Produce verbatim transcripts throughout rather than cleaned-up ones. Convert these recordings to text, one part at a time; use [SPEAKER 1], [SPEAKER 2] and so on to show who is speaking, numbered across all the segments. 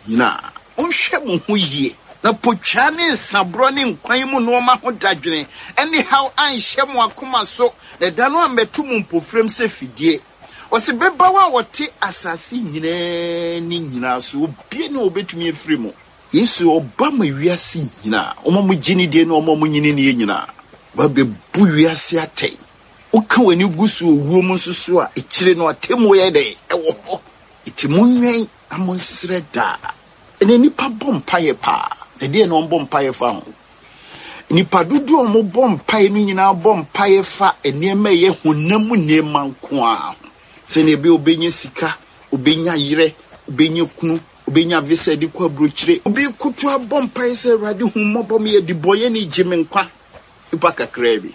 [SPEAKER 1] nyina onhwe mo ho yie na potwa ne sabro ne nkwan mu no ma ho dadwene anyhow anhye mo akoma so na da no ametu mo mpofrem se fidie ose beba wa wote asase nyina ni nyina so obie ne obetumi afiri mo Yesu oba ma wiase nyina omo mo gini de no omo mo nyini ne nyina ba be bu wiase atei uka wani gusu owuo mu nsusu a ekire no atemu ye de ewo ho itimunwen amonsre da ene nipa bompaye pa e de no bompaye fa ho nipa dudu omo bompaye no nyina bompaye fa enema ye honam nema nko a se ne be obenye sika obenya yire obenya kunu obenya visa di kwa brochire obi kutu abompaye se rade humobom ye di boye ni jime nkwa ipa kakrabi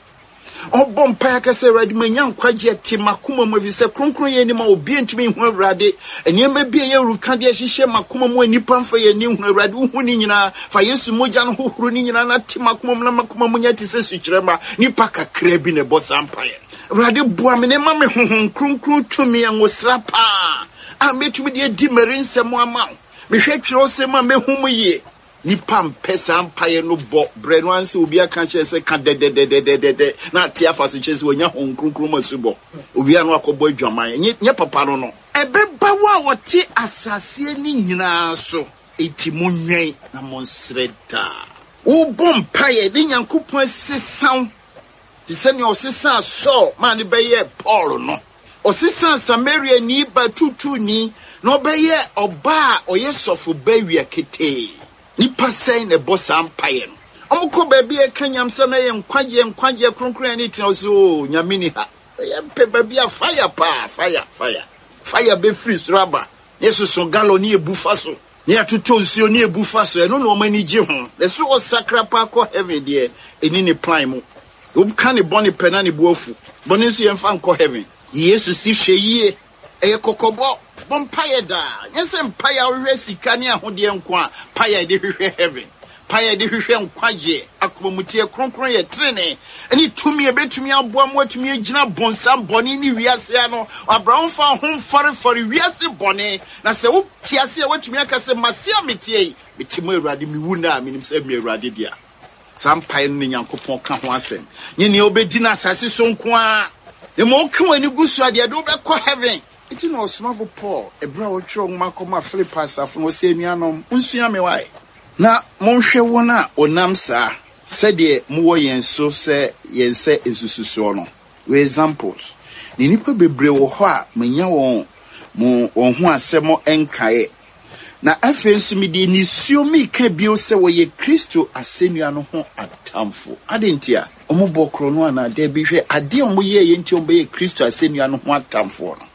[SPEAKER 1] Obompaya kase radi manyan kwaje timakuma mu vise kronkron ye ni ma obi entumi hu awrade enema bia ye ruka de hihye makuma mu anipa mfa ye ni hu awrade hu ni nyina fa Yesu moja no hohoro ni nyina na timakuma mu na makuma mu nya tise sukyerema nipa kakra bi ne bosampaye awrade bua me ne ma me honhon kronkron tumi angosra pa a metumi de di merinsem ama me hwetwere osem a mehum ye nipa mpesa ampaye no bo bre no anse obi aka che se ka de de de de de de na tia afaso che se onya honkrokro masubo obi anu akobo adwaman nye papa no no ebeba wa wote asase ni nyina so etimunwen na monsreda wo bompaye ni nyankopon sesan ti se ne osesa so ma ne beye Paul no osesa Samaria ni batutu ni no beye oba oyesofo bawia kete nipa say ne boss ampaye no omko baabi e kanyam se na ye nkwaje nkwaje kronkron ani tina so nyamini ha ye pe baabi a fire pa fire fire fire be free suraba yesu so galo ni ebufa so ni atoto nsuo ni ebufa so eno no mani gye ho le so o sakra pa ko heaven de eni ni plan mu ob kan ne boni pena ne buafu boni nso ye mfa nko heaven yesu si hwe yie eye kokobo bompaye da nyese mpaye ohwe sika ne ahode nko a paye de hwehwe heaven paye de hwehwe nkwaje akomutie kronkron ye trene eni tumi e betumi aboa mo atumi agina bonsam boni ni wiase ano abraham fa ho fare fare wiase boni na se wo tiase watumi akase masia metie metimo awrade miwu na minim se mi awrade dia sampaye no nyankopon ka ho asem nyene obedi na asase so nko a e mo ka wani gusu ade do be ko heaven Iti no smavo Paul ebra otro makoma Philippians afno se nuanom unsua me wai na monhwe wona onam sa se de mo yenso se yense esususo no we examples ni nipa bebre wo ho a manya won mo won ho asemo enkae na afen su mi de ni suo mi ka bio se wo ye Kristo asenua no ho atamfo adentia omo bokro no ana de bi hwe ade omo ye ye nti omo ye Kristo asenua no ho atamfo no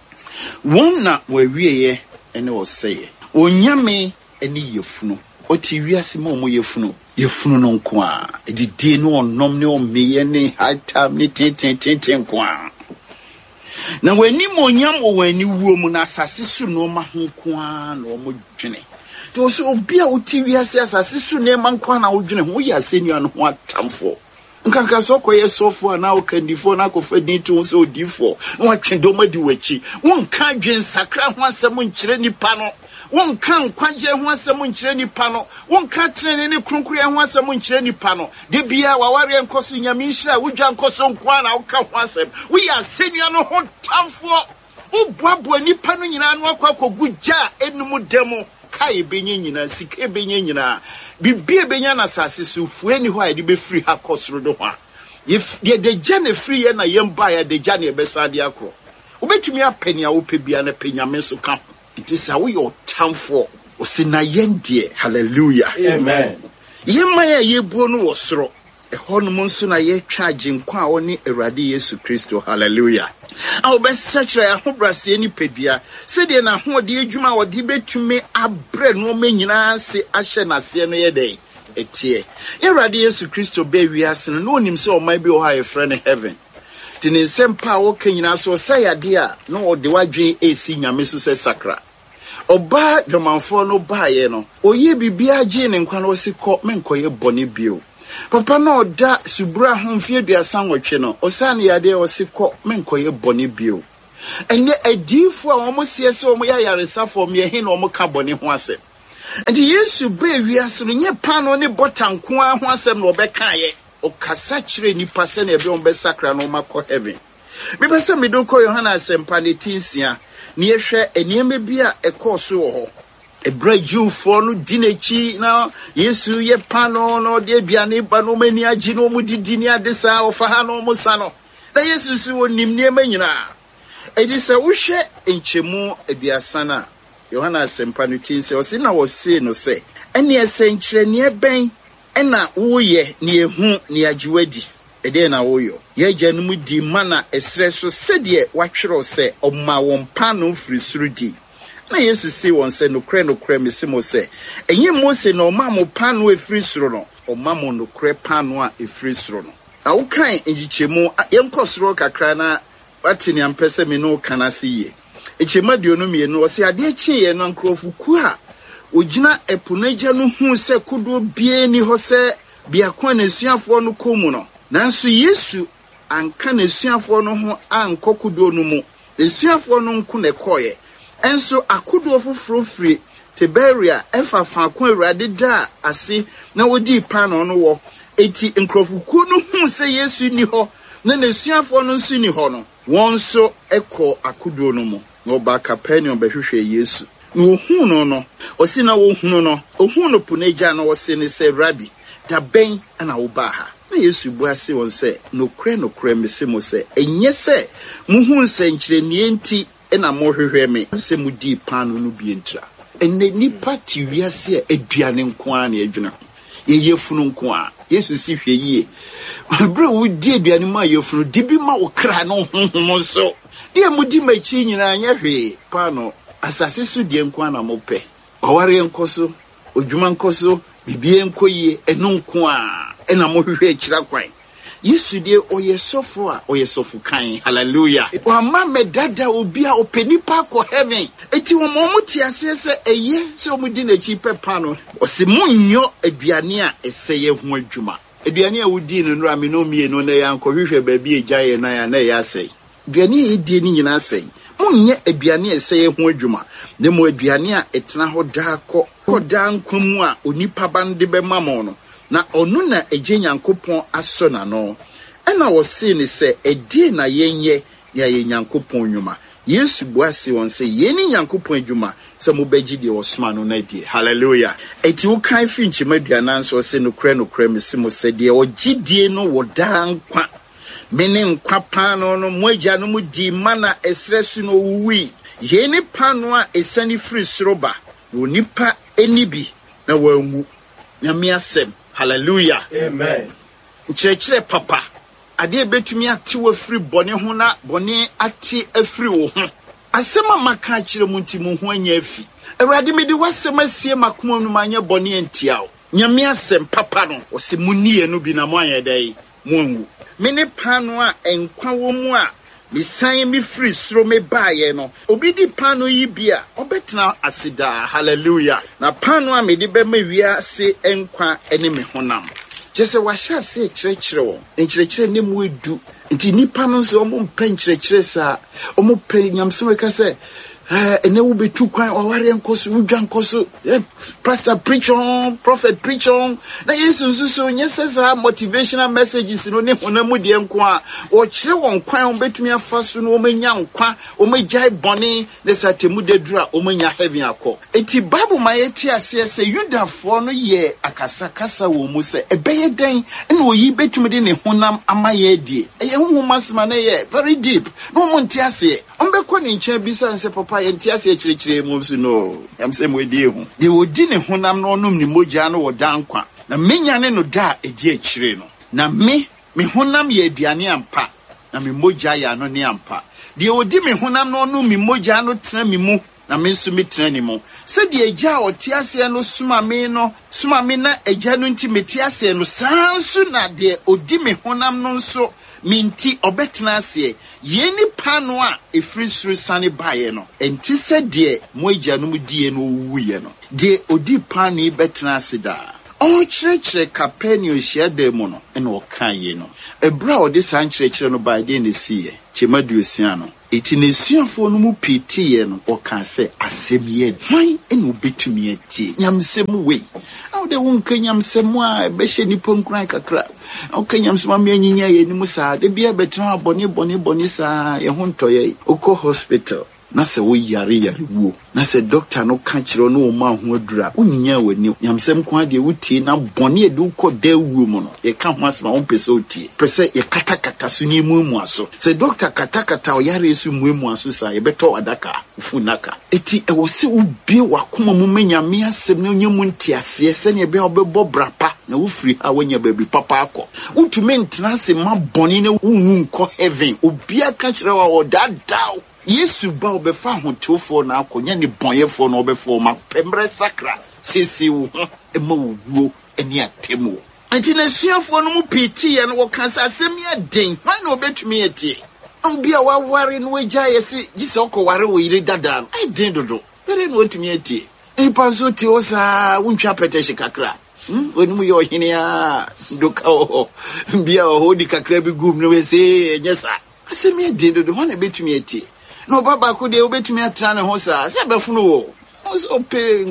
[SPEAKER 1] wona wawieye ene oseye onyame ene yefunu oti wiase ma omo yefunu yefunu no nko a edide no onom ne omeye ne hatam ne tenten tenten nko a na wani mo onyam o wani wuo mu na asase su no ma ho nko a na omo dwene to so obi a oti wiase asase su ne ma nko a na wo dwene ho ya senua no ho atamfo nkanka so koye sofo na okandifo na kofadi to so odifo na watwendo madi wachi wonka dwen sakra ho asem nkyere nipa no wonka nkwaje ho asem nkyere nipa no wonka trene ne kronkuru ho asem nkyere nipa no de bia waware nkoso nyame nhira wodwa nkoso nko na woka ho asem we ya senua no ho tamfo ubuabu nipa no nyina no akwa kogugya enum demo kai benye nyina sike benye nyina bibie benya na sase so fueni ho a de be free ha kosoro do ho if de de jane free ye na yemba ya de jane be sade akro obetumi apenia wo pebia na penyame so ka it is how your time for osina yendie hallelujah
[SPEAKER 2] amen
[SPEAKER 1] yemma ya yebuo no wosoro e hono mo nso na ye twaje nkwa a woni Awurade Yesu Kristo hallelujah awo be sachira ahobrase ni pedua se de na ho de adwuma wo de betumi abre no manyina se ahye na se no ye den etie Awurade Yesu Kristo be wiase no onim se o mai bi o ha ye frɛ heaven tini sempa wo kanyina so sayade a no o de wadwen esi nyame so se sakra oba dwomanfo no baaye no oye bibia gye ne nkwa no sikɔ menkoye bɔne bio papa no da subura homfie duasa nwotwe no osane yade osikɔ menkoye bɔne bio ene adifo a omo sie se omo ya yaresafo me he na omo ka bɔne ho asɛ And Yesu be wiase no nye pano ne botanko a ho asem no obekaye. Okasa kire nipa se na ebe on be sakra no makọ heaven. Me be se me do kọ Yohana asempa ne tinsia. Ne ehwe enieme bi a ekoso wo ho. Ebra Jew for no dinechi na Yesu ye pano no de aduane ba no mani agi no mu didi ni adesa ofa ha no mu sa no. Na Yesu si wonim niema nyina. Edi se wo hwe enchemu aduasa na Yohana asempa no tinse o se na wo se no se ene esenkyere ne ben ena wo ye ne ehu ne agiwadi ede na wo yo ye gyanum di mana esre so sede watwero se omma won pano firi surudi na Yesu si won se no kre no kre mesimo se enye Mose na omma mo pano efiri suro no omma mo no kre pano a efiri suro no awukan enjichemu yenkosoro kakra na watini ampese me no kanase ye echema diono me no se ade echi ye no nkrofuku a ogina epunaja no hu se kodo bie ni ho se biakwa na suafo no komu no nanso Yesu anka na suafo no ho ankokodo no mu suafo no nko na koye enso akodo foforo firi Tiberia efa fa ko awurade da ase na wodi pano no wo eti nkrofuku no hu se Yesu ni ho na na suafo no nso ni ho no wonso eko akodo no mu no ba Capernaum behwehwe Yesu no hu no no osi na wo hu no ohun no puneja na wo se ne se Rabbi da ben ana wo ba ha na Yesu bu ase won se no kre no kre mese mo se enye se muhu nsenkyere nie nti ena mo hwehwe me se mu di pano no bi entra enne nipa ti wiase aduane nko a na adwuna ye yefunu nko a Yesu si hwe yie bro wo di aduane ma yefunu di bi ma wo kra no honhom so die mu di machi nyina anya hwe pano asase so die nko a na mo pe oware nkoso odwuma nkoso bibie nkoyie enu nko a ena mo hwehwe akira kwan Yesu die oyesofo a oyesofo kan hallelujah wa ma medada obi a openipa ko heaven eti wo mo muti ase se eye se o mudi na chi pepa no o se munyo aduane a eseye ho adwuma aduane a wodi no nura me no mie no na yanko hwehwe ba bi ejaye na ya na ya sei aduane e die ni nyina sei munye aduane eseye ho adwuma ne mo aduane a etena ho da kɔ ko da nkomu a onipa bande be mamo no na onu na eje Nyankopon aso na no ena wo se ni se edi na yenye ya ye Nyankopon nwuma Yesu buase won se ye ni Nyankopon adwuma se mo beji de osoma no na die hallelujah eti wo kan fi nchimadu ananso se no kre no kre mesimo se de ogidie no wo dan kwa mene nkwa pano no moja no mu di mana esresu no wuwi ye ni pano a esani free sroba no nipa enibi na wanwu nyame asem hallelujah
[SPEAKER 2] amen
[SPEAKER 1] nkyerɛkyerɛ papa ade betumi ate wo free bone ho na bone ate afiri wo ho asɛm a maka kyerɛ mu nti mu ho anya afi awurade mede wasɛm asie makoma no manya bone antia wo nyame asɛm papa no wo se munie no bi na mo ayɛ dai mo anwu mene pano a enkwa wo mu a misan mi free sro me baaye no obi di pano yi bia obetena asida hallelujah na pano a me de be ma wia se enkwa ene me honam jese wa sha se kyerɛkyerɛ wo nkyerɛkyerɛ ne mu edu nti nipa no so omo mpa nkyerɛkyerɛ sa omo pɛ nyamsem ka se eh ene wo betu kwan oware nkoso udwa nkoso pastor preach on prophet preach on na yesu so nyesesa motivational messages no ne honamu de nko a o kyerɛ won kwan o betumi afa so no o manya nkwa o magyai bone ne satemu de dura o manya heaven akọ eti bible ma yeti ase se yudafo no ye akasa kasa wo mu se ebeye den na oyi betumi de ne honam amaye die eye honhom asema na ye very deep no mo nti ase on be kɔ ne nkyɛn bisa nse papa yenti ase kyerɛkyerɛ mu so no am sɛ mo die ho de odi ne honam no onum ne mogya no wɔ dankwa na menya ne no da edi akyire no na me me honam ye aduane ampa na me mogya ya no ne ampa de odi me honam no onum me mogya no tena me mu na me nso me tena ne mu sɛ de agya ɔte ase no suma me no suma me na agya no nti meti ase no sanso na de odi me honam no nso minti obetena ase ye ni pano a efiri suru sane bae no enti sɛ de mo agya no mu die no wuye no de odi pano yi betena ase da o kyerɛkyerɛ Capernaum hyiada mu no ene o kan ye no ebra o de san kyerɛkyerɛ no bae de ne siye kyemadu osia no eti ne suafo no mu piti ye no o kan se asem ye hwan ene obetumi atie nyamsem we aw de won kan nyamsem a be hye ni ponkran kakra aw kan nyamsem a me nyinya ye ni musa de bia betena abone bone bone sa ye ho ntoye okọ hospital na se wo yare yare wo na se doctor no ka kire no ma ho adura onyinya wani nyamsem kwa de wutie na bone e de ukọ da wuo mu no ye ka ho asema won pese otie pese ye kata kata so ni mu mu aso se doctor kata kata o yare su mu mu aso sa ye beto adaka funaka eti e wo se ubie wakoma mu manyame asem na onye mu ntiase se ne be obebo brapa na wo free ha wanya baby papa akọ utumi ntena se ma bone na wunwu nkọ heaven obia ka kire wa odadaw Yesu ba obefa hotofo na akonya ne bonyefo na obefo ma pembre sakra sisi wo ema wo eni atemu anti na suafo no mu piti ye no wo kansa asem ya den hwan na obetumi etie obi a waware no wagya yesi gise okoware wo yire dada no ai den dodo bere no otumi etie e panso ti osa wuntwa peteshi kakra hm onimu ye ohene a doka o bia o hodi kakra bi gum no we se nyesa asem ya den dodo hwan na betumi etie no baba ko de obetumi atra ne ho sa se befunu wo so pe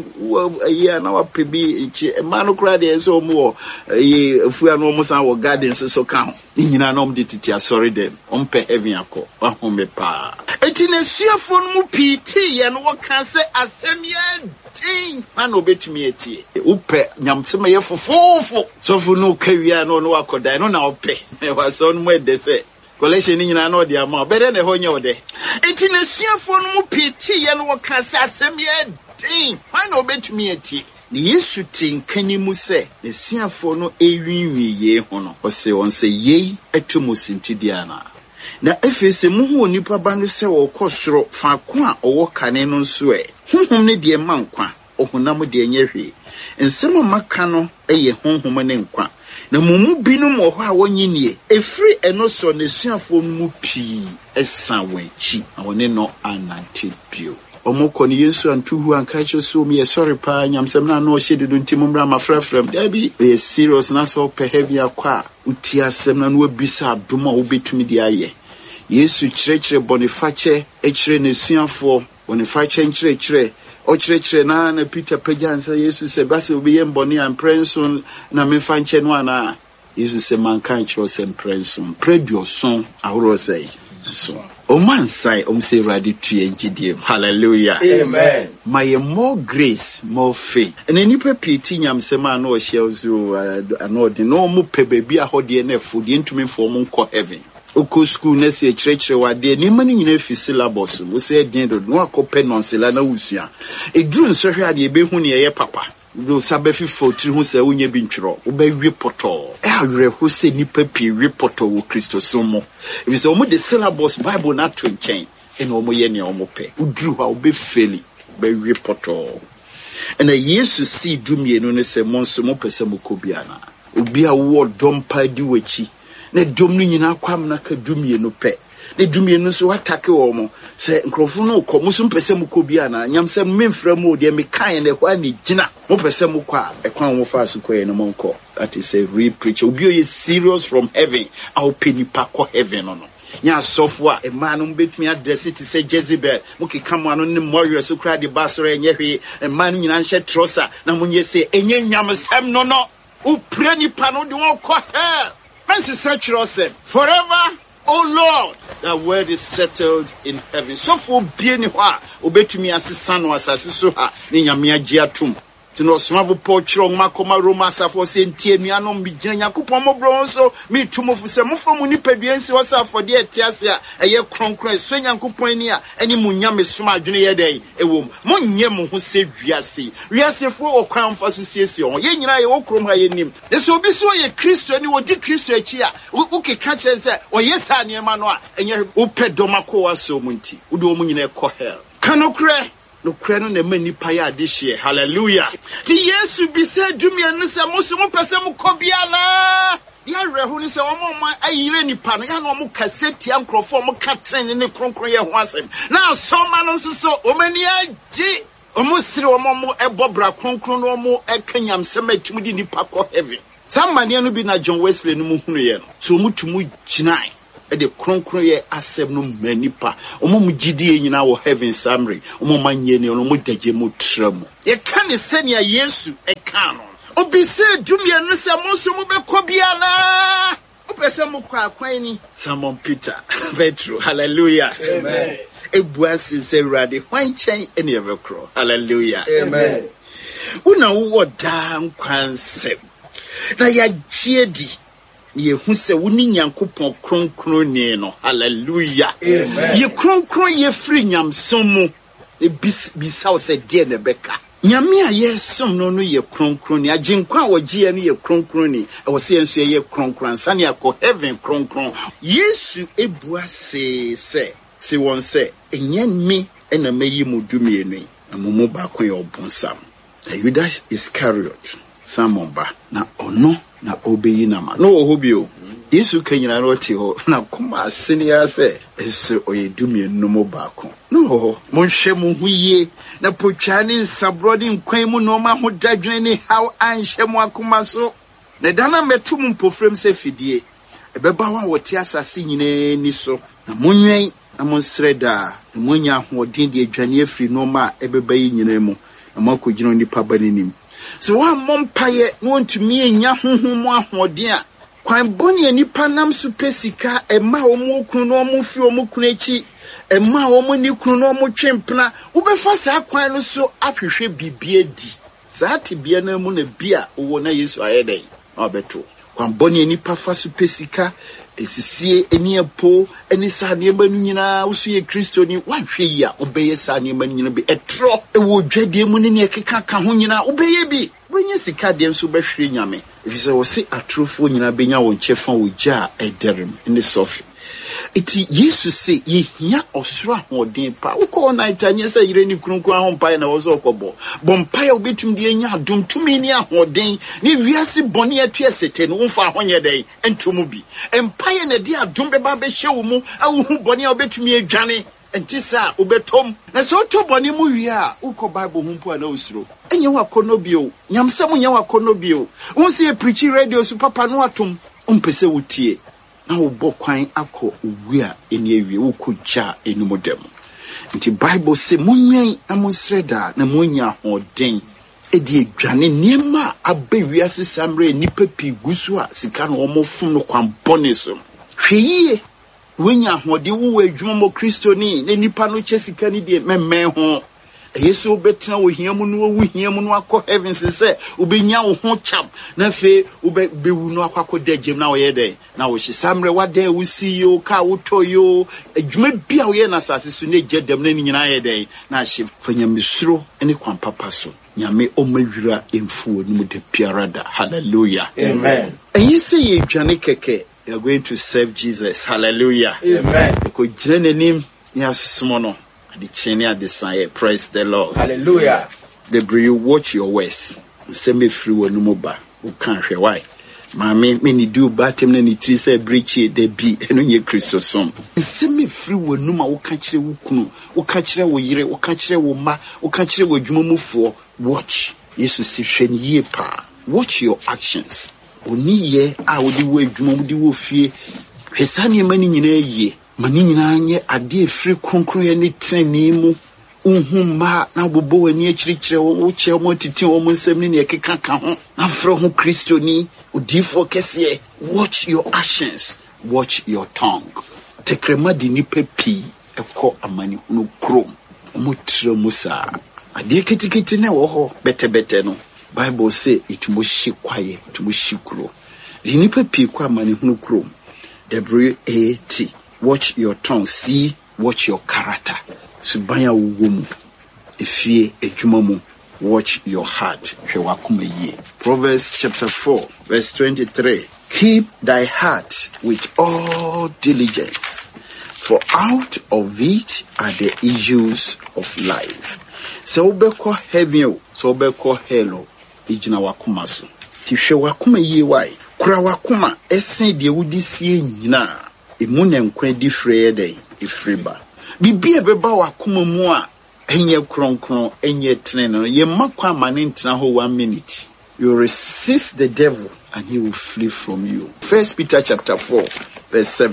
[SPEAKER 1] ya na wa pe bi chi e ma no kra de so mo ye afua no mo san wo garden so so ka ho nyina na om de titi asori dem om pe heaven akọ wa ho me pa eti ne suafo no mu piti ye no wo kan se asem ye tin ma no betumi etie upe nyamsem ye fofofo so fu no kawia no no akodan no na ope wa so no mo de se collection ni nyina na odi ama bere na ho nya ode enti na suafo no mu piti ye no ka se asem ye din why no betumi ati ni Yesu tinkani mu se ne suafo no ewinwi ye ho no o se on se ye atumu sintidia na na efese mu hu onipa ba no se wo kosoro fa ko a owo kane no nso e honhom ne de mankwa ohunam de nyehwe nsem maka no eye honhom ne nkwa na mumu binu mo ho a wonyinie efri eno so ne suafo mu pii esa wanchi awone no anante bio omoko ni Yesu antuhu ankacho so me sorry pa nyamsem na no hyededu ntimumra mafrafram da bi e serious na so pe heavy akwa uti asem na no obisa adoma obetumi di aye Yesu kyerɛkyerɛ boniface ekyerɛ ne suafo boniface kyerɛkyerɛ o kyerɛkyerɛ na na Peter pajansa Yesu se base obi yemboni an prenson na me fanche no ana Yesu se mankan kyerɛ se prenson predio son ahoro sei so o man sai o se ready to engidie hallelujah
[SPEAKER 2] amen
[SPEAKER 1] my more grace more faith and any peti nyamsema na o hye so anodi no mo pe baby a hode na fodi ntumi fo mo nko heaven Oko school na se kyerɛkyerɛ wade ni mani nyina fi syllabus wo se den do no akɔpɛ nonsela na wusua eduru nsɔhwɛ ade ebehu ne yɛ papa do sabe fi fotiri hu se wonya bi ntwerɔ wo ba wi poto e awerɛ ho se nipa pi wi poto wo Kristo so mo ebi se omo de syllabus bible na to nkyɛn ene omo yɛ ne omo pɛ uduru ha wo be feli ba wi poto ena Yesu si dumie no ne se mo nso mo pɛ mo kobiana obi a wo dompa di wachi ne dom no nyina kwam na ka dumie no pe ne dumie no so atake wo mo se nkrofo no kɔ muso mpese mu kɔ bia na nyamsem memfra mu de me kan ne hwa ne gina mo pese mu kɔ a ekwan mo fa so kɔ e no mo nkɔ that is a real preacher obi o serious from heaven au penipa kɔ heaven no no nya sofo a e ma no betumi address it say Jezebel mo ke kam ano ne warrior so kra de basoro enye hwe e ma no nyina nhye trosa na mo nye se enye nyamsem no no o pre nipa no de won kɔ hell. Mercy search yourself forever, oh Lord. That word is settled in heaven. So for being wa obetumi asesa no asase so ha ne nyame agye atum. Tino smavo pochro makoma Roma safo se ntie nuano mbigina yakopon mobro so mi tumofo se mofo mu nipaduansi wasafo de atiase a eye kronkron so yakopon ani a ani mu nyame soma adwene ye den ewom monye mo ho se wiase wiasefo okwan fa so siesie on ye nyina ye wokrom ha ye nim de so obi so ye Kristo ni wodi Kristo achi a ukeka chen se oyesa ne ma no a enye upedoma wa so munti udo mu nyina ekɔ hell kanokre no kra no na mani pa ya de hye hallelujah ti Yesu bi se dumia no se mo so mo pese mo kobia na ya rehu ni se wo mo ayire nipa no ya no mo kaseti ankrofo mo ka tren ne kronkron ye ho asem na asoma no nso so o mani agi o mo sire o mo ebobra kronkron no mo ekanyam sem atum di nipa ko heaven some mania no bi na John Wesley no mo hunu ye no so mo tumu ginai e de kronkron ye asem no manipa omo mu gidie nyina wo heaven summary omo manye ne omo dagye mu tramu ye ka ne senia Yesu e ka no obi se dumie no se mo so mo be ko bia na opese mo kwa kwan ni Simon Peter Petro hallelujah amen ebuasi se rade hwan chen ene evekro hallelujah amen una wo da nkwansem na ya giedi ye hu se woni nyankopon kronkron ni no hallelujah amen ye kronkron ye free nyamsom mu e bisaw se de ne beka nyame a ye som no no ye kronkron ni aginkwa a wogie no ye kronkron ni e wo se enso ye kronkron sane akọ heaven kronkron Yesu ebuase se se won se enye me ena meyi mu dumie ni na mumu ba kon ye obonsam Judas Iscariot Simon ba na ono na obeyi na ma no ho bio Yesu kanyina no te ho na kuma asene ya se eso oyedumie no mo ba kon no mo hwe mo huye na potwane nsabrodi nkwan mu no ma ho dadwene ni how anhwe mo akoma so na dana metu mu mpofrem se fidie ebeba wa wote asase nyina ni so na monwen na monsreda na monya ho den de adwane afri no ma ebeba yi nyina mu na makogino nipa banenim so wa mompaye no ntumi enya honhom ahoden a kwan boni nipa nam so pesika ema omo okunu no omo fi omo kunu echi ema omo ni kunu no omo twempena wo befa sa kwan no so ahwehwe bibie di saa te bia na mu na bia wo na Yesu ayedai obeto kwan boni nipa fa so pesika esisie eni epo eni sa ne manu nyina wo so ye Kristo ni wahwe ya obeye sa ne manu nyina bi etro e wo dwade mu ne ne keka ka ho nyina obeye bi wenye sika de nso behwere nyame efise wo se atrofo nyina benya wo nchefa wo gya ederem ne sofi iti Yesu se ye hia osoro ahoden pa uko na itanye se yire ni krunku ahompa na wo so okobo bompa ya obetum de nya adom tumi ni ahoden ni wiase bone atu esete no mfa ahonye den entomu bi empa ya na de adom beba be hye wo mu awuhu bone obetumi adwane entisa ubetom na so to bone mu wi a uko Bible humpo na usuro enye wakono bio nyamsem nya wakono bio unse preach radio su papa no atom umpese wutie na wo bokwan akọ owu a eni awie wo kogya enumodem nti Bible se monwen amonsreda na monya hoden edi adwane niema abawiase samre nipa pi gusu a sika no wo fom no kwan bone so hweyie wonya hoden wo adwuma mo Kristo ni ne nipa no che sika ni de memme ho Yesu obetena wo hiamu no wo hiamu no akọ heavens se obenya wo ho cham na fe obe bewu no akọ dagem na wo ye den na wo hyesamre wada wo si yo ka wo toyo adwuma bia wo ye na sase so ne gedem na nyina ye den na hye fanyamesuro ene kwan papa so nyame omawira emfuo ni mu de piarada hallelujah amen and say ye dwane keke you are going to serve Jesus hallelujah amen ko jire nanim ya somo no the chenia desire praise the Lord hallelujah the you watch your words say me free wonu moba u kan hwe why ma me me ni do batem na ni tri say breach de bi eno nye Kristo som say me free wonu ma u kan kire wo kunu u kan kire wo yire u kan kire wo ma u kan kire wo dwumamufo watch Jesus si hwe ni ye pa watch your actions oni ye a wo di wo adwuma wo di wo fie hwesane mani nyina ye mani nyina anye ade free konkro ye ne treni mu unhumma na bobo wani akirikire wo che mo titi wo nsem ne ekeka ka ho na fro ho Kristo ni odifo kese watch your actions watch your tongue tekrema di ni pepi ekọ amani hunu krom omutre musa ade kitikiti na wo ho bete bete no Bible say itumo shi kwaye itumo shi kro di ni pepi kwa amani hunu krom W A T watch your tongue see watch your character subanya wum efie adwuma mu watch your heart hwe wakoma yie Proverbs chapter four verse twenty-three keep thy heart with all diligence for out of it are the issues of life so obeko heaven so obeko hell ijina wakoma so ti hwe wakoma yie why kura wakoma esen de wudi sie nyina emu na nkwa di frɛ dɛ ifriba bibia beba wakoma mu a enye kronkron enye tene no ye makwa mane ntena ho one minute you resist the devil and he will flee from you First Peter chapter four verse seven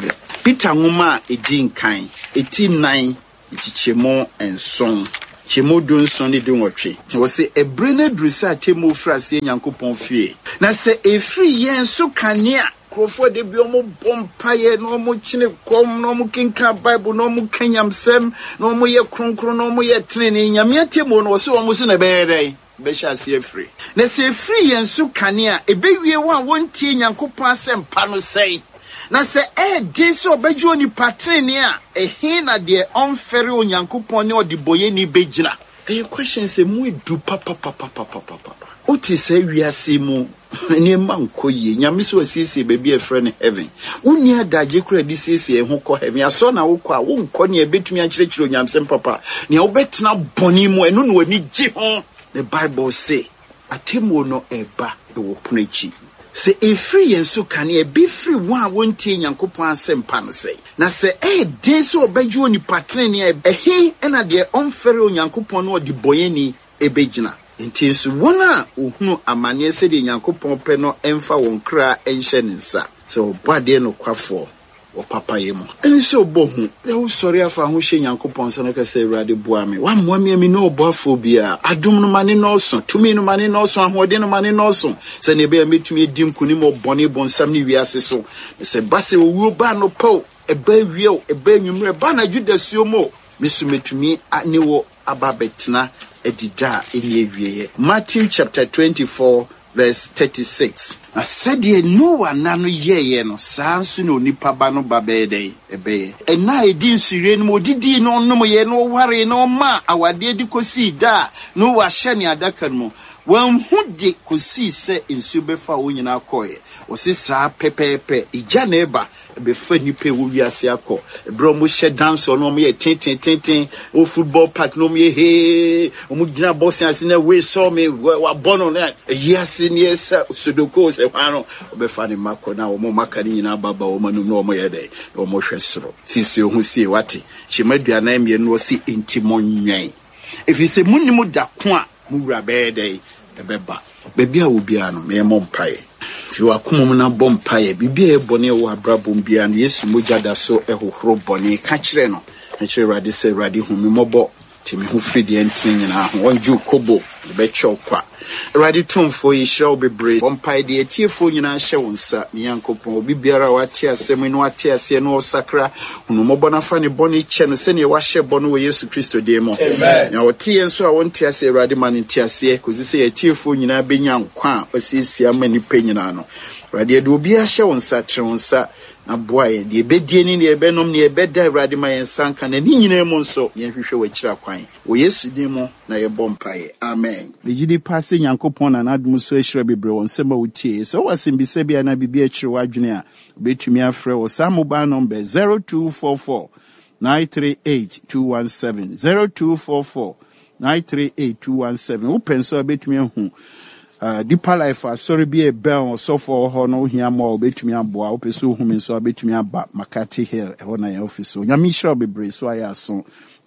[SPEAKER 1] Peter Nguma edin kan eti nine chichemo enson chemo don son ni don otwe wo se ebre na drusa temo frase Nyankopon fie na se efri yen so kanea krofo de bi omo bompaye no omo chine kom no omo kinka Bible no omo kanyamsem no omo ye kronkron no omo ye trene nyame atemo no wo se omo se na beere be sha se efri na se efri yen so kanea ebewie wa wontie Nyankopon asem pa no sei na se e de so bejo ni patrene a ehe na de onfere Onyankopon ne odiboye ni begina e question se mu edu papa papa papa papa o ti se wiase mu ni mankoye nyame so asiesie baby e friend heaven uni adaje kura di siesie ho ko heaven aso na wo ko a wo nko ne betumi a kirekire Onyamsem papa ne obetena boni mu enu no ani gi ho. The Bible say atemo no eba e wo punachi se efri yen so kan e be free one wontie Nyankopon asɛmpa no sei na se eh den so obajo ni patrene e ehe na de onfere Onyankopon no de boyeni ebegina nti so wona ohunu amane se de Nyankopon pe no emfa won kra enhye ne nsa so bade no kwafo wo papa yemu eni se obohu e wo sori afa ho hye Nyankopon se na ka se Awurade boa me wa moa me mi no oboafo bia adom no mane no so tumi no mane no so ahode no mane no so se ne be ya metumi edi nkuni mo bone bonsam ne wiase so se base wo ba no po e ba wieo e ba nwumre ba na judasuo mo mesu metumi ne wo ababetena edida eni ewieye. Matthew chapter twenty-four verse thirty-six. Na said Noah nano ye no sansu no nipa ba no babede ebe e na edi nsure no modidi no no ye no ware no ma awade di kosi da no wa hye ne adaka no wan hudi kosi se nsu befa onyina akoye o se sa pepepe ija na eba be fa nipa wo wiase akọ ebro mo hye dance no mo ye tintin tintin o football park no mo ye he o mo gina boss ase na we saw me wa bono na yase ne esa sodoko se hwano o be fa ne makọ na o mo maka ni nyina baba o manu no mo ye dey o mo hwe soro sisi o hu sie wate hyemadua me no si intimo nwan efi se munnimu da ko a mu wura be dey e be ba baby a wo bia no me mo mpae fi wakomom na bompae bibia e bone wo abrabom bia no Yesu mogya da so ehohoro bone ka kire no ka kire Awurade se Awurade hu me mobo ti me hu firi de entin nyina ho onju kobo be chokwa Awurade tumfo yi hira obebre bompae de etiefo nyina hye wonsa ne Yankopon obi biara wate asem no wate ase no osakra hunu mobo na fa ne bone che no se ne wa hye bone wo Yesu Kristo de mo amen na wote enso a wonte ase Awurade ma ne tie ase kozi se etiefo nyina benya nkwa a osiesie amani pe nyina no Awurade de obi a hye wonsa tre wonsa na boae de bedie ni ne benom ne beda Awurade ma yensanka na ni nyina mu nso ne hwehwe wachira kwan wo Yesu de mo na ye bompae amen. The gidi passe Nyankopon na nadum so ahira bebre won sema wutie so wasimbise bia na bibia akire wadwene a betumi afrɛ wo sa mobile number zero two four four nine three eight two one seven zero two four four nine three eight two one seven wo penso betumi ahu Uh, Deeper Life uh, sorry be a bell so for ho no hia mo betumi aboa opeso hu me so betumi aba Makati Hill e ho na office so nyame hira bebre so aya so